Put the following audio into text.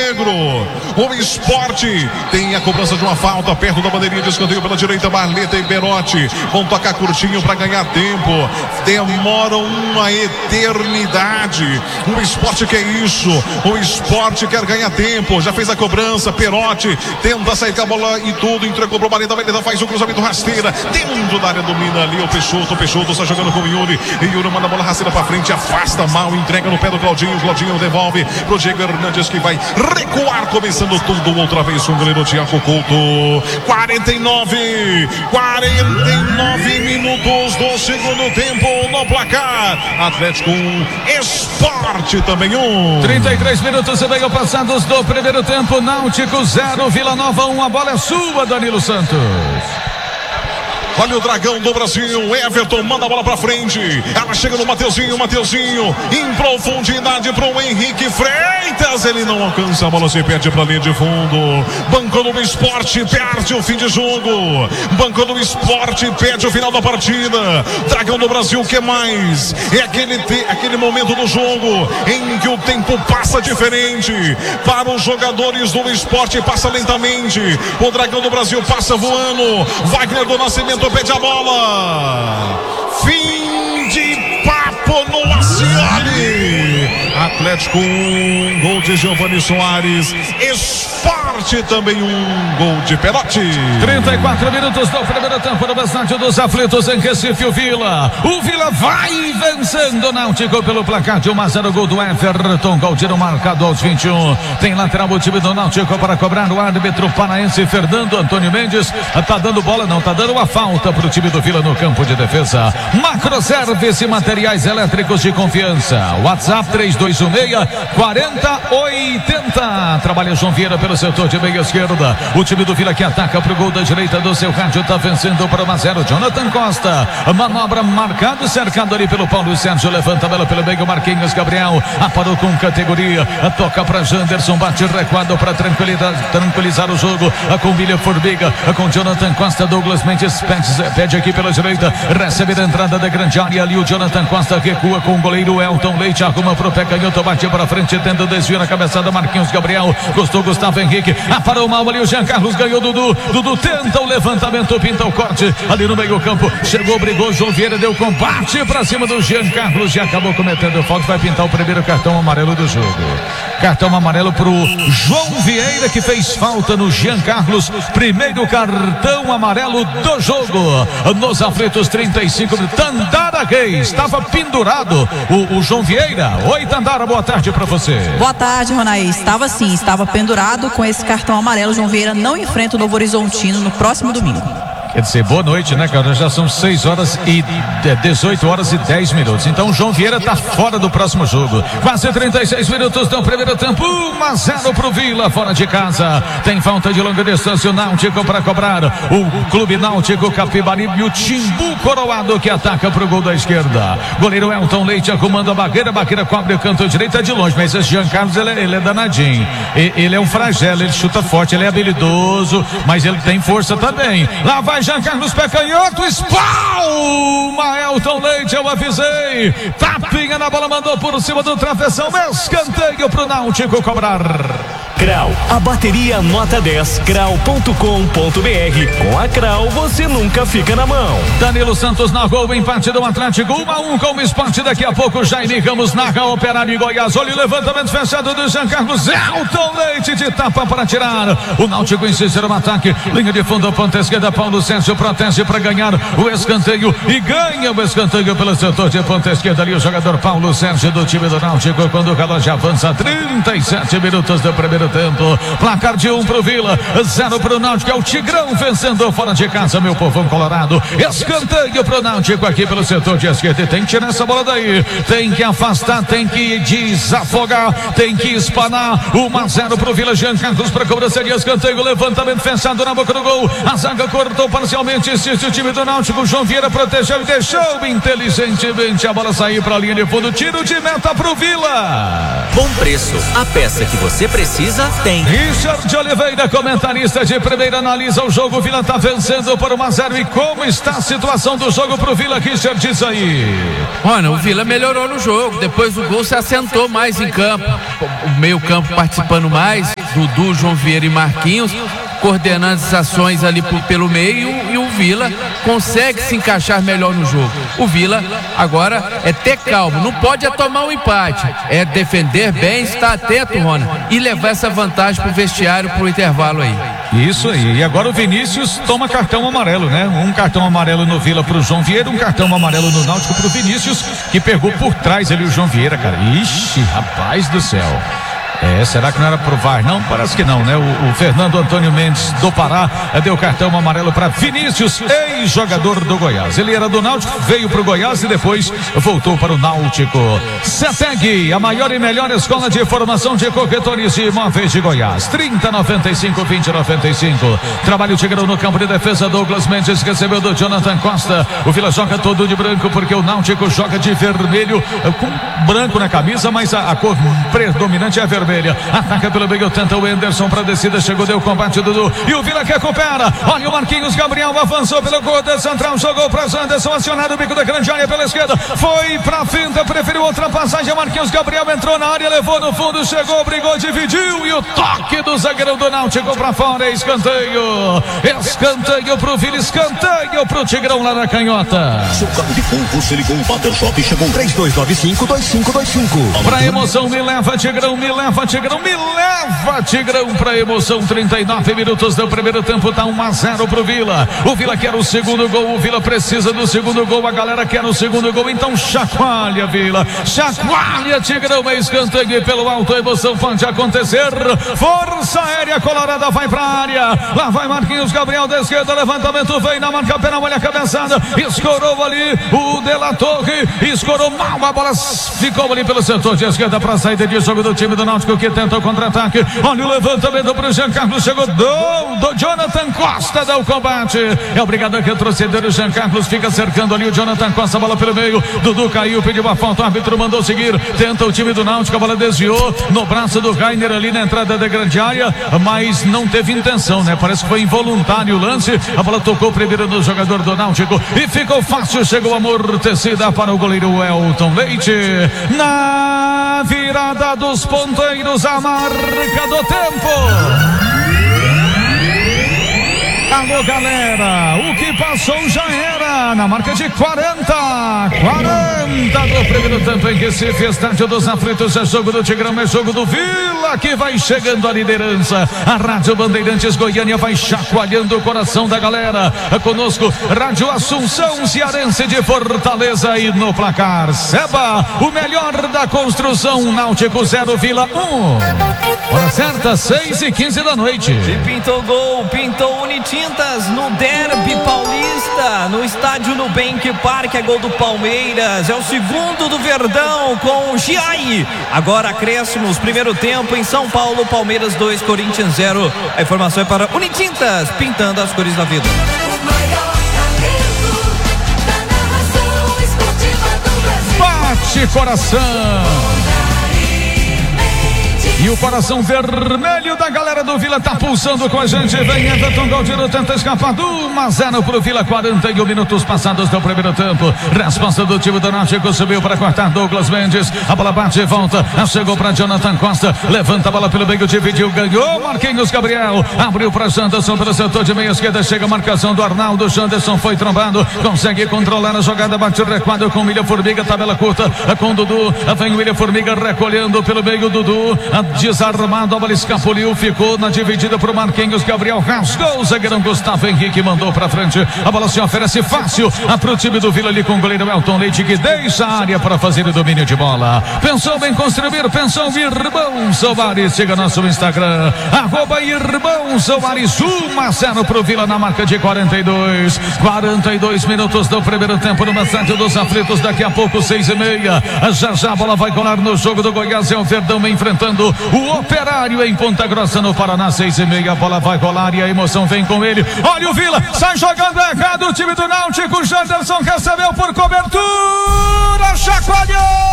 Negro. O Sport tem a cobrança de uma falta perto da bandeirinha de escanteio pela direita. Marleta e Berotti vão tocar curtinho para ganhar tempo. Demoram uma eternidade. O Sport quer isso. O Sport quer ganhar tempo. Já fez a cobrança. Berotti tenta sair com a bola e tudo. Entregou para o Marleta. Marleta faz o cruzamento rasteira. Dentro da área domina ali o Peixoto. O Peixoto está jogando com o Yuri. E Yuri manda a bola rasteira para frente. Afasta mal. Entrega no pé do Claudinho. Claudinho devolve pro Diego Hernandes, que vai recuar. Começando tudo outra vez com o goleiro Thiago Couto. 49 minutos do segundo tempo no placar. Atlético 1, Sport também 1. 33 minutos e meio passados do primeiro tempo. Náutico 0, Vila Nova 1. A bola é sua, Danilo Santos. Olha o Dragão do Brasil, Everton manda a bola pra frente. Ela chega no Mateuzinho em profundidade pro Henrique Freitas. Ele não alcança, a bola se perde pra linha de fundo. Banco do Sport perde o fim de jogo. Banco do Sport perde o final da partida. Dragão do Brasil quer mais. É aquele momento do jogo em que o tempo passa diferente. Para os jogadores do Sport passa lentamente. O Dragão do Brasil passa voando. Wagner do Nascimento pede a bola. Fim de papo no Laciale. Atlético 1, gol de Giovani Soares. Sport também 1, gol de Berotti. 34 minutos do primeiro tempo no estádio dos Aflitos em Recife. O Vila vai vencendo o Náutico pelo placar de 1-0, gol do Everton. Galdino marcado aos 21. Tem lateral o time do Náutico para cobrar o árbitro paraense Fernando Antônio Mendes. Tá dando bola, não, tá dando uma falta para o time do Vila no campo de defesa. Macroservice e materiais elétricos de confiança. WhatsApp 3216-4080. Trabalha João Vieira pelo setor de meia esquerda. O time do Vila que ataca pro gol da direita do seu rádio, tá vencendo para 1-0. Jonathan Costa, manobra marcado, cercado ali pelo Paulo Sérgio, levanta a bola pelo meio, Marquinhos Gabriel, aparou com categoria, toca para Janderson, bate recuado para tranquilizar o jogo, com William Formiga, com Jonathan Costa, Douglas Mendes pede aqui pela direita, recebe a entrada da grande área ali, o Jonathan Costa recua com o goleiro Elton Leite, arruma pro pé canhoto, bate para frente, tenta desviar a cabeçada, Marquinhos Gabriel, gostou Gustavo Henrique, aparou mal ali o Jean Carlos, ganhou Dudu tenta o levantamento, pinta o corte ali no meio campo, chegou, brigou, João Vieira deu combate pra cima do Jean Carlos e acabou cometendo falta, vai pintar o primeiro cartão amarelo do jogo. Cartão amarelo pro João Vieira, que fez falta no Jean Carlos, primeiro cartão amarelo do jogo. Nos Aflitos, 35, Tandara Reis, estava pendurado o João Vieira. Oi, Tandara, boa tarde pra você. Boa tarde, Ronaís. Estava pendurado. Com esse cartão amarelo, João Vieira não enfrenta o Novo Horizontino no próximo domingo. Quer dizer, boa noite, né, cara? Já são 18 horas e 10 minutos. Então, João Vieira tá fora do próximo jogo. Quase 36 minutos do primeiro tempo. 1-0 pro Vila, fora de casa. Tem falta de longa distância, o Náutico para cobrar. O Clube Náutico Capibaribe e o Timbu Coroado que ataca pro gol da esquerda. Goleiro Elton Leite arrumando a barreira cobre o canto direito, é de longe, mas esse Jean Carlos, ele é danadinho. Ele é um fragelo, ele chuta forte, ele é habilidoso, mas ele tem força também. Lá vai Jean Carlos, pé canhoto, espalma Elton Leite, eu avisei, tapinha na bola, mandou por cima do travessão, escanteio pro Náutico cobrar. Crau, a bateria nota 10, crau.com.br. Com a Crau você nunca fica na mão. Danilo Santos narrou o empate do Atlético, 1-1 com o Sport. Daqui a pouco Jaime Ramos narra Operário e Goiás. Olha o levantamento fechado do Jean Carlos, Elton Leite de tapa para tirar. O Náutico insiste no ataque, linha de fundo, ponta esquerda, Paulo Sérgio protege para ganhar o escanteio e ganha o escanteio pelo setor de ponta esquerda ali o jogador Paulo Sérgio do time do Náutico, quando o relógio avança 37 minutos do primeiro tempo, placar de 1 pro Vila, 0 pro Náutico, é o Tigrão vencendo fora de casa, meu povão colorado, escanteio pro Náutico aqui pelo setor de esquerda, e tem que tirar essa bola daí, tem que afastar, tem que desafogar, tem que espanar, 1-0 pro Vila, Jean Carlos para cobrança de escanteio, levantamento fechado na boca do gol, a zaga cortou parcialmente, insiste o time do Náutico, João Vieira protegeu e deixou inteligentemente a bola sair para a linha de fundo, tiro de meta pro Vila. Bom preço, a peça que você precisa tem. Richard Oliveira, comentarista de primeira, analisa o jogo. O Vila tá vencendo por 1-0. E como está a situação do jogo pro Vila, Richard, diz aí. Olha, o Vila melhorou no jogo. Depois do gol se assentou mais em campo. O meio campo participando mais. Dudu, João Vieira e Marquinhos, coordenando as ações ali pelo meio, e o Vila consegue se encaixar melhor no jogo. O Vila agora é ter calma, não pode tomar um empate, é defender bem, estar atento, Rona, e levar essa vantagem pro vestiário, pro intervalo aí. Isso aí, e agora o Vinícius toma cartão amarelo, né? Um cartão amarelo no Vila pro João Vieira, um cartão amarelo no Náutico pro Vinícius, que pegou por trás ali o João Vieira, cara. Ixi, rapaz do céu. Será que não era pro VAR? Não, parece que não, né? O Fernando Antônio Mendes do Pará deu cartão amarelo para Vinícius, ex-jogador do Goiás. Ele era do Náutico, veio pro Goiás e depois voltou para o Náutico. CETEG, a maior e melhor escola de formação de corretores de imóveis de Goiás. 3095-2095. Trabalho Tigrão no campo de defesa. Douglas Mendes recebeu do Jonathan Costa. O Vila joga todo de branco porque o Náutico joga de vermelho com branco na camisa, mas a cor predominante é a vermelha. Ataca pelo meio, tenta o Anderson para descida, chegou, deu combate Dudu, e o Vila que recupera. Olha o Marquinhos Gabriel, avançou pelo gol da central, jogou para Anderson, acionado o bico da grande área pela esquerda, foi pra finta, preferiu outra passagem. Marquinhos Gabriel entrou na área, levou no fundo, chegou, brigou, dividiu, e o toque do zagueiro do Náutico para fora. Escanteio pro Vila, escanteio pro Tigrão lá na canhota. Seu carro de fogo, se ligou, o Bater Shop chegou. 3295-2525. Pra emoção, me leva Tigrão, me leva Tigrão pra emoção. 39 minutos do primeiro tempo, tá 1-0 pro Vila. O Vila quer o segundo gol, o Vila precisa do segundo gol, a galera quer o segundo gol, então chacoalha Vila, chacoalha Tigrão, é escanteio pelo alto, a emoção pode acontecer. Força aérea colorada, vai pra área, lá vai Marquinhos Gabriel da esquerda, levantamento, vem na marca penal, olha a cabeçada, escorou ali o De La Torre, escorou mal, a bola ficou ali pelo setor de esquerda pra saída de jogo do time do Náutico, que tenta o contra-ataque. Olha o levantamento pro Jean Carlos, chegou do Jonathan Costa, dá o combate, é obrigado a retroceder. O Jean Carlos fica cercando ali o Jonathan Costa, bola pelo meio, Dudu caiu, pediu a falta, o árbitro mandou seguir, tenta o time do Náutico, a bola desviou no braço do Rainer ali na entrada da grande área, mas não teve intenção, né? Parece que foi involuntário o lance, a bola tocou primeiro no jogador do Náutico e ficou fácil, chegou a amortecida para o goleiro Elton Leite. Na virada dos ponteiros, a marca do tempo. Alô galera, o que passou já era, na marca de 40 do primeiro tempo em Recife, estádio dos Aflitos, é jogo do Tigrão, é jogo do Vila, que vai chegando à liderança. A Rádio Bandeirantes Goiânia vai chacoalhando o coração da galera. Conosco, Rádio Assunção Cearense de Fortaleza, e no placar, Seba, o melhor da construção, Náutico 0, Vila 1. Hora certa, 6h15 da noite. E pintou gol, pintou Unitintas no Derby Paulista, no estádio Nubank Park, é gol do Palmeiras, é o segundo do Verdão com o Giai. Agora acréscimos, primeiro tempo em São Paulo, Palmeiras 2, Corinthians 0. A informação é para Unitintas, pintando as cores da vida. Bate coração. E o coração vermelho da galera do Vila tá pulsando com a gente. Vem Everton Galdino, tenta escapar do 1-0 pro Vila, 41 minutos passados do primeiro tempo. Resposta do time do Náutico, subiu para cortar Douglas Mendes. A bola bate e volta, chegou para Jonathan Costa, levanta a bola pelo meio, dividiu, ganhou Marquinhos Gabriel, abriu para Janderson pelo setor de meia esquerda, chega a marcação do Arnaldo. Janderson foi trombado, consegue controlar a jogada, bate recuado com o William Formiga, tabela curta com o Dudu, vem o William Formiga recolhendo pelo meio, Dudu desarmado, a bola escapuliu, ficou na dividida pro Marquinhos Gabriel, rasgou o zagueirão Gustavo Henrique, mandou pra frente, a bola se oferece fácil pro time do Vila ali com o goleiro Elton Leite, que deixa a área para fazer o domínio de bola. Pensou em construir, pensou Irmão Soares, siga nosso Instagram, @Irmão Soares, 1-0 pro Vila na marca de 42 minutos do primeiro tempo no estádio dos Aflitos. Daqui a pouco 6h30, já a bola vai colar no jogo do Goiás, é o Verdão enfrentando o Operário em Ponta Grossa, no Paraná. 6h30, a bola vai rolar e a emoção vem com ele. Olha o Vila, sai jogando errado o time do Náutico. Janderson recebeu por cobertura, chacoalhou!